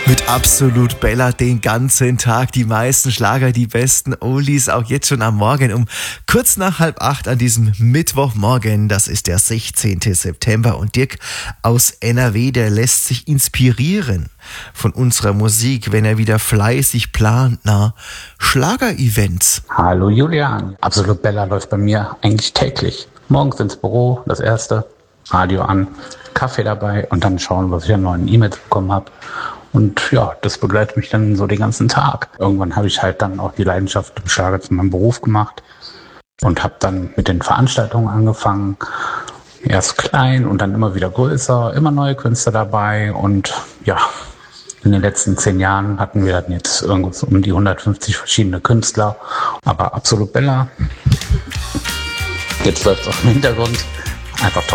Mit Absolut Bella den ganzen Tag. Die meisten Schlager, die besten Oldies, auch jetzt schon am Morgen um kurz nach 7:30 an diesem Mittwochmorgen. Das ist der 16. September. Und Dirk aus NRW, der lässt sich inspirieren von unserer Musik, wenn er wieder fleißig plant, Schlager-Events. Hallo Julian. Absolut Bella läuft bei mir eigentlich täglich. Morgens ins Büro, das erste, Radio an, Kaffee dabei und dann schauen, was ich an neuen E-Mails bekommen habe. Und ja, das begleitet mich dann so den ganzen Tag. Irgendwann habe ich halt dann auch die Leidenschaft im Schlager zu meinem Beruf gemacht und habe dann mit den Veranstaltungen angefangen. Erst klein und dann immer wieder größer, immer neue Künstler dabei. Und ja, in den letzten 10 Jahren hatten wir dann jetzt irgendwas um die 150 verschiedene Künstler. Aber Absolut Bella, jetzt läuft es auch im Hintergrund, einfach toll.